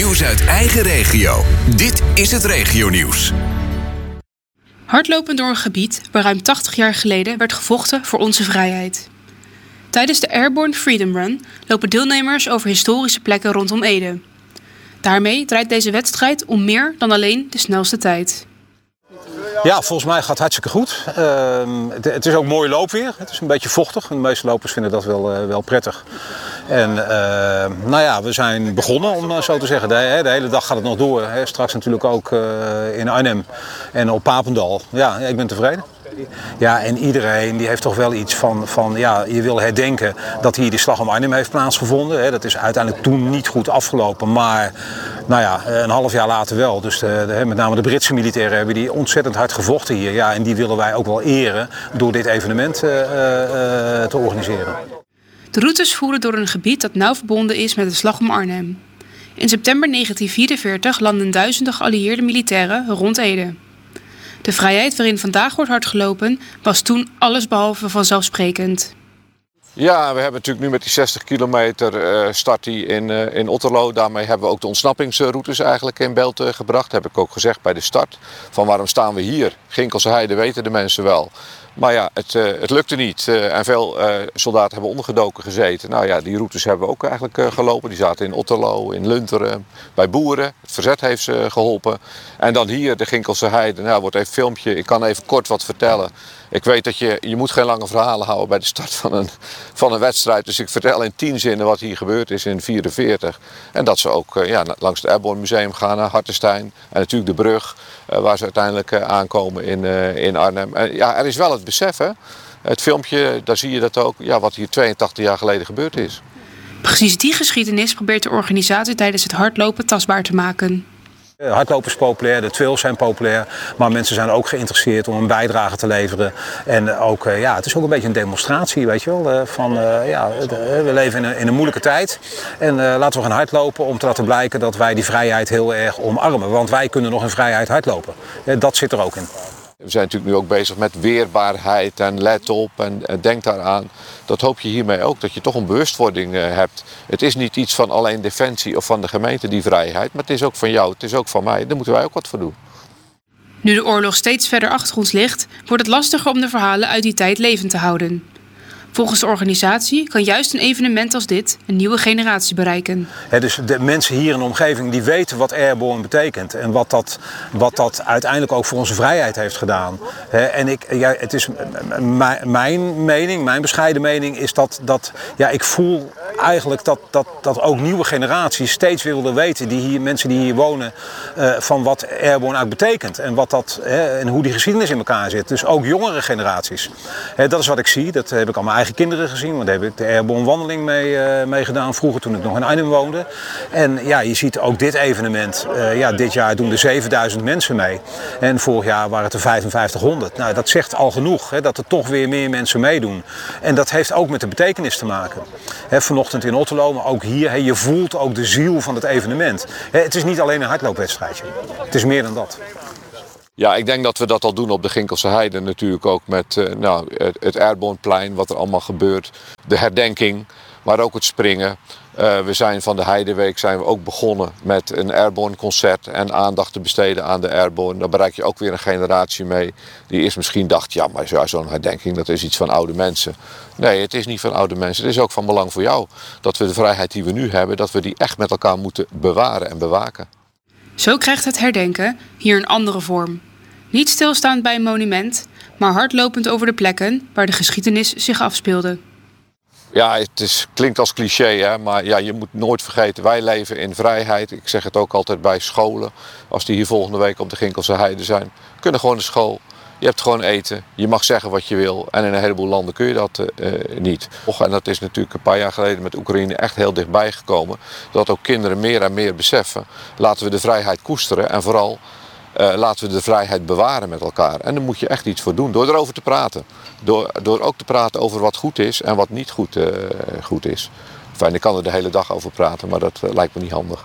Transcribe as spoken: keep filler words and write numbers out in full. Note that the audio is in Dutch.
Nieuws uit eigen regio. Dit is het regionieuws. Hardlopen door een gebied waar ruim tachtig jaar geleden werd gevochten voor onze vrijheid. Tijdens de Airborne Freedom Run lopen deelnemers over historische plekken rondom Ede. Daarmee draait deze wedstrijd om meer dan alleen de snelste tijd. Ja, volgens mij gaat het hartstikke goed. Uh, het, het is ook mooi loopweer. Het is een beetje vochtig. De meeste lopers vinden dat wel, uh, wel prettig. En uh, nou ja, we zijn begonnen, om zo te zeggen. De, de hele dag gaat het nog door. Hè. Straks natuurlijk ook uh, in Arnhem en op Papendal. Ja, ik ben tevreden. Ja, en iedereen die heeft toch wel iets van, van ja, je wil herdenken dat hier die slag om Arnhem heeft plaatsgevonden. Hè. Dat is uiteindelijk toen niet goed afgelopen, maar nou ja, een half jaar later wel. Dus de, de, met name de Britse militairen hebben die ontzettend hard gevochten hier. Ja, en die willen wij ook wel eren door dit evenement uh, uh, te organiseren. De routes voeren door een gebied dat nauw verbonden is met de slag om Arnhem. In september negentien vierenveertig landden duizenden geallieerde militairen rond Ede. De vrijheid waarin vandaag wordt hardgelopen was toen allesbehalve vanzelfsprekend. Ja, we hebben natuurlijk nu met die zestig kilometer uh, start die in, uh, in Otterlo. Daarmee hebben we ook de ontsnappingsroutes eigenlijk in beeld uh, gebracht. Dat heb ik ook gezegd bij de start. Van waarom staan we hier? Ginkelse Heide weten de mensen wel. Maar ja, het, uh, het lukte niet. Uh, en veel uh, soldaten hebben ondergedoken gezeten. Nou ja, die routes hebben we ook eigenlijk uh, gelopen. Die zaten in Otterlo, in Lunteren, bij boeren. Het verzet heeft ze geholpen. En dan hier, de Ginkelse Heide. Nou, wordt even een filmpje. Ik kan even kort wat vertellen. Ik weet dat je, je moet geen lange verhalen houden bij de start van een, van een wedstrijd. Dus ik vertel in tien zinnen wat hier gebeurd is in vierenveertig. En dat ze ook uh, ja, langs het Airborne Museum gaan naar Hartenstein. En natuurlijk de brug uh, waar ze uiteindelijk uh, aankomen in, uh, in Arnhem. En ja, er is wel het besef, hè. Het filmpje, daar zie je dat ook, ja, wat hier tweeëntachtig jaar geleden gebeurd is. Precies die geschiedenis probeert de organisatie tijdens het hardlopen tastbaar te maken. Hardlopen is populair, de trails zijn populair, maar mensen zijn ook geïnteresseerd om een bijdrage te leveren. En ook, ja, het is ook een beetje een demonstratie, weet je wel, van ja, we leven in een, in een moeilijke tijd. En uh, laten we gaan hardlopen om te laten blijken dat wij die vrijheid heel erg omarmen. Want wij kunnen nog in vrijheid hardlopen. Dat zit er ook in. We zijn natuurlijk nu ook bezig met weerbaarheid en let op en, en denk daaraan. Dat hoop je hiermee ook, dat je toch een bewustwording uh, hebt. Het is niet iets van alleen Defensie of van de gemeente, die vrijheid. Maar het is ook van jou, het is ook van mij. Daar moeten wij ook wat voor doen. Nu de oorlog steeds verder achter ons ligt, wordt het lastiger om de verhalen uit die tijd levend te houden. Volgens de organisatie kan juist een evenement als dit een nieuwe generatie bereiken. He, dus de mensen hier in de omgeving die weten wat Airborne betekent en wat dat, wat dat uiteindelijk ook voor onze vrijheid heeft gedaan. He, en ik, ja, het is mijn mening, mijn bescheiden mening is dat, dat ja, ik voel eigenlijk dat, dat, dat ook nieuwe generaties steeds weer willen weten, die hier, mensen die hier wonen, uh, van wat Airborne eigenlijk betekent en, wat dat, he, en hoe die geschiedenis in elkaar zit. Dus ook jongere generaties. He, dat is wat ik zie, dat heb ik al mijn eigen kinderen gezien, want daar heb ik de Airborne wandeling mee, uh, mee gedaan vroeger toen ik nog in Arnhem woonde. En ja, je ziet ook dit evenement, uh, ja, dit jaar doen er zevenduizend mensen mee en vorig jaar waren het er vijfenvijftighonderd. Nou, dat zegt al genoeg, hè, dat er toch weer meer mensen meedoen. En dat heeft ook met de betekenis te maken. Hè, vanochtend in Otterlo, maar ook hier, hè, je voelt ook de ziel van het evenement. Hè, het is niet alleen een hardloopwedstrijdje, het is meer dan dat. Ja, ik denk dat we dat al doen op de Ginkelse Heide natuurlijk ook met uh, nou, het, het Airborneplein, wat er allemaal gebeurt. De herdenking, maar ook het springen. Uh, we zijn van de Heideweek zijn we ook begonnen met een Airborne concert en aandacht te besteden aan de Airborne. Dan bereik je ook weer een generatie mee die eerst misschien dacht, ja, maar ja, zo'n herdenking, dat is iets van oude mensen. Nee, het is niet van oude mensen. Het is ook van belang voor jou dat we de vrijheid die we nu hebben, dat we die echt met elkaar moeten bewaren en bewaken. Zo krijgt het herdenken hier een andere vorm. Niet stilstaand bij een monument, maar hardlopend over de plekken waar de geschiedenis zich afspeelde. Ja, het is, klinkt als cliché, hè? Maar ja, je moet nooit vergeten, wij leven in vrijheid. Ik zeg het ook altijd bij scholen, als die hier volgende week op de Ginkelse Heide zijn. Kunnen gewoon naar school, je hebt gewoon eten, je mag zeggen wat je wil. En in een heleboel landen kun je dat uh, niet. En dat is natuurlijk een paar jaar geleden met Oekraïne echt heel dichtbij gekomen. Dat ook kinderen meer en meer beseffen, laten we de vrijheid koesteren en vooral Uh, laten we de vrijheid bewaren met elkaar. En daar moet je echt iets voor doen, door erover te praten. Door, door ook te praten over wat goed is en wat niet goed, uh, goed is. Fijn, ik kan er de hele dag over praten, maar dat uh, lijkt me niet handig.